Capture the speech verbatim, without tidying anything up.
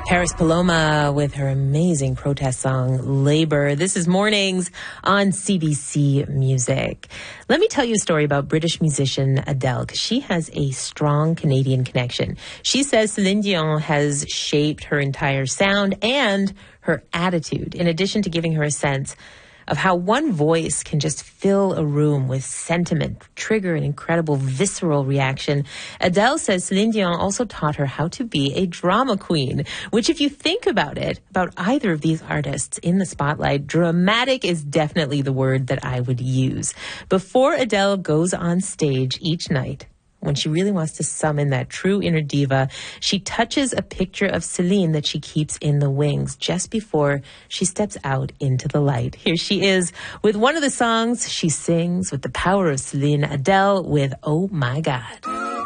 Paris Paloma with her amazing protest song, Labor. This is Mornings on C B C Music. Let me tell you a story about British musician Adele, because she has a strong Canadian connection. She says Celine Dion has shaped her entire sound and her attitude, in addition to giving her a sense of how one voice can just fill a room with sentiment, trigger an incredible visceral reaction. Adele says Celine Dion also taught her how to be a drama queen, which, if you think about it, about either of these artists in the spotlight, dramatic is definitely the word that I would use. Before Adele goes on stage each night, when she really wants to summon that true inner diva, she touches a picture of Celine that she keeps in the wings just before she steps out into the light. Here she is with one of the songs she sings with the power of Celine, Adele with Oh My God.